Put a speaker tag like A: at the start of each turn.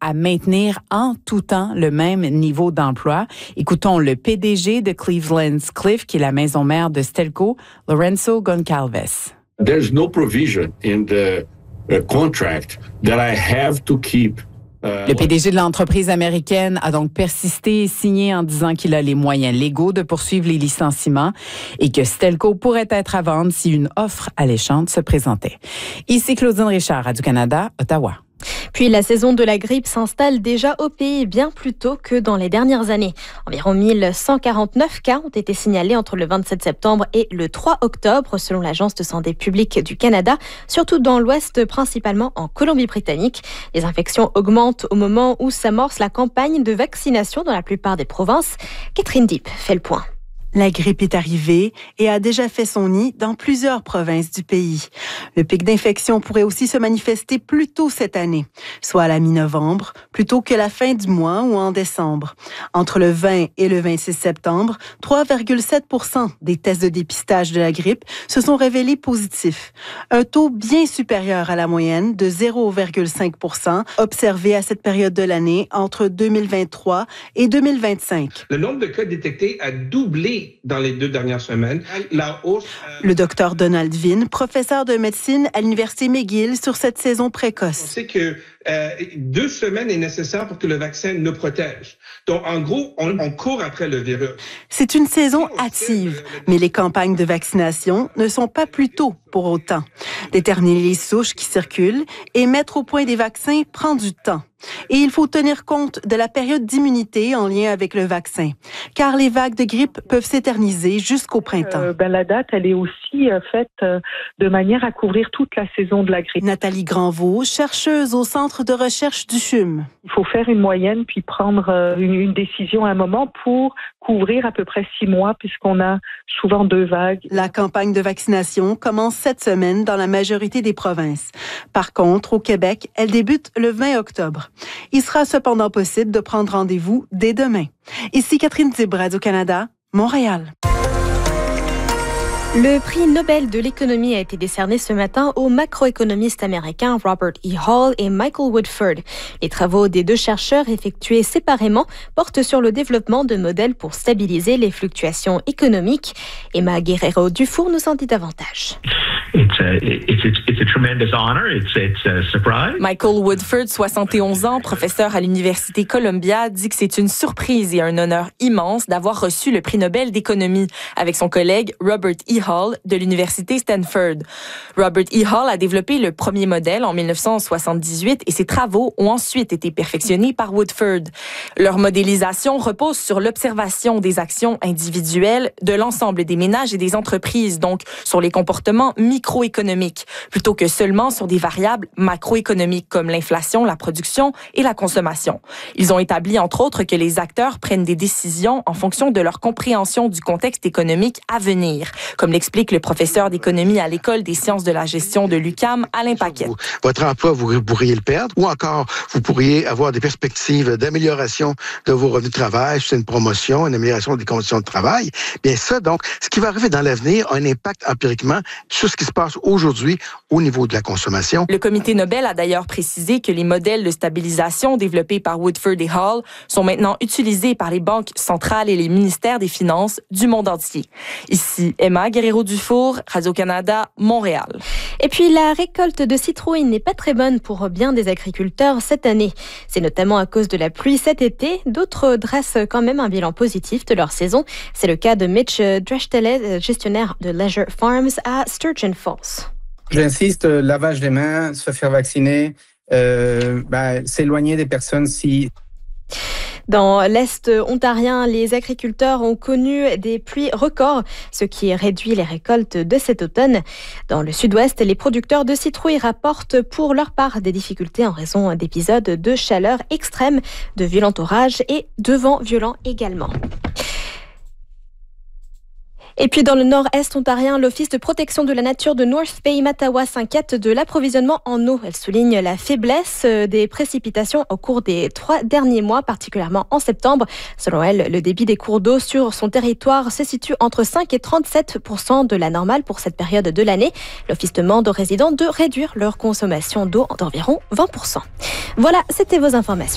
A: à maintenir en tout temps le même niveau d'emploi. Écoutons le PDG de Cleveland's Cliff, qui est la maison mère de Stelco, Lorenzo Goncalves.
B: There's no provision in the contract that I have to keep.
A: Le PDG de l'entreprise américaine a donc persisté et signé en disant qu'il a les moyens légaux de poursuivre les licenciements et que Stelco pourrait être à vendre si une offre alléchante se présentait. Ici Claudine Richard, Radio-Canada, Ottawa.
C: Puis la saison de la grippe s'installe déjà au pays bien plus tôt que dans les dernières années. Environ 1149 cas ont été signalés entre le 27 septembre et le 3 octobre, selon l'Agence de santé publique du Canada, surtout dans l'Ouest, principalement en Colombie-Britannique. Les infections augmentent au moment où s'amorce la campagne de vaccination dans la plupart des provinces. Catherine Deep fait le point.
D: La grippe est arrivée et a déjà fait son nid dans plusieurs provinces du pays. Le pic d'infection pourrait aussi se manifester plus tôt cette année, soit à la mi-novembre, plutôt que la fin du mois ou en décembre. Entre le 20 et le 26 septembre, 3,7% des tests de dépistage de la grippe se sont révélés positifs. Un taux bien supérieur à la moyenne de 0,5% observé à cette période de l'année entre 2023 et 2025.
E: Le nombre de cas détectés a doublé dans les 2 dernières semaines. La hausse...
D: Le docteur Donald Vine, professeur de médecine à l'Université McGill sur cette saison précoce.
E: On sait que 2 semaines est nécessaire pour que le vaccin nous protège. Donc, en gros, on court après le virus.
D: C'est une saison hâtive, mais les campagnes de vaccination ne sont pas plus tôt pour autant. Déterminer les souches qui circulent et mettre au point des vaccins prend du temps. Et il faut tenir compte de la période d'immunité en lien avec le vaccin, car les vagues de grippe peuvent s'éterniser jusqu'au printemps.
F: La date, elle est aussi faite de manière à couvrir toute la saison de la grippe.
D: Nathalie Granvaux, chercheuse au Centre de recherche du CHUM.
F: Il faut faire une moyenne puis prendre une décision à un moment pour couvrir à peu près 6 mois puisqu'on a souvent 2 vagues.
D: La campagne de vaccination commence cette semaine dans la majorité des provinces. Par contre, au Québec, elle débute le 20 octobre. Il sera cependant possible de prendre rendez-vous dès demain. Ici Catherine Dib, Radio-Canada, Montréal.
C: Le prix Nobel de l'économie a été décerné ce matin aux macroéconomistes américains Robert E. Hall et Michael Woodford. Les travaux des 2 chercheurs effectués séparément portent sur le développement de modèles pour stabiliser les fluctuations économiques. Emma Guerrero-Dufour nous en dit davantage.
G: It's a tremendous honor. It's a surprise.
H: Michael Woodford, 71 ans, professeur à l'Université Columbia, dit que c'est une surprise et un honneur immense d'avoir reçu le prix Nobel d'économie avec son collègue Robert E. Hall de l'Université Stanford. Robert E. Hall a développé le premier modèle en 1978 et ses travaux ont ensuite été perfectionnés par Woodford. Leur modélisation repose sur l'observation des actions individuelles de l'ensemble des ménages et des entreprises, donc sur les comportements microéconomiques, plutôt que seulement sur des variables macroéconomiques comme l'inflation, la production et la consommation. Ils ont établi, entre autres, que les acteurs prennent des décisions en fonction de leur compréhension du contexte économique à venir, comme l'explique le professeur d'économie à l'École des sciences de la gestion de l'UQAM, Alain Paquette.
I: Votre emploi, vous pourriez le perdre, ou encore, vous pourriez avoir des perspectives d'amélioration de vos revenus de travail, c'est une promotion, une amélioration des conditions de travail. Bien ça, donc, ce qui va arriver dans l'avenir a un impact empiriquement sur ce qui se passe aujourd'hui au niveau de la consommation.
H: Le comité Nobel a d'ailleurs précisé que les modèles de stabilisation développés par Woodford et Hall sont maintenant utilisés par les banques centrales et les ministères des Finances du monde entier. Ici, Emma Guerrero-Dufour, Radio-Canada, Montréal.
C: Et puis, la récolte de citrouilles n'est pas très bonne pour bien des agriculteurs cette année. C'est notamment à cause de la pluie cet été. D'autres dressent quand même un bilan positif de leur saison. C'est le cas de Mitch Dreschtelet, gestionnaire de Leisure Farms à Sturgeon Falls.
J: J'insiste, lavage des mains, se faire vacciner, s'éloigner des personnes si...
C: Dans l'Est ontarien, les agriculteurs ont connu des pluies records, ce qui réduit les récoltes de cet automne. Dans le Sud-Ouest, les producteurs de citrouilles rapportent pour leur part des difficultés en raison d'épisodes de chaleur extrême, de violents orages et de vents violents également. Et puis dans le nord-est ontarien, l'Office de protection de la nature de North Bay Mattawa s'inquiète de l'approvisionnement en eau. Elle souligne la faiblesse des précipitations au cours des 3 derniers mois, particulièrement en septembre. Selon elle, le débit des cours d'eau sur son territoire se situe entre 5 et 37% de la normale pour cette période de l'année. L'Office demande aux résidents de réduire leur consommation d'eau d'environ 20%. Voilà, c'était vos informations.